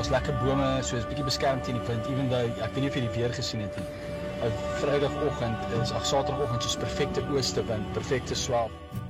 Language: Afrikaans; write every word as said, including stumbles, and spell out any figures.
lekker bome, so is bietjie beskerm teen die wind, even though ek weet nie of jy die weer gesien het nie. Vrydagoggend is ag Saterdagoggend soos perfekte ooste wind, perfekte swel.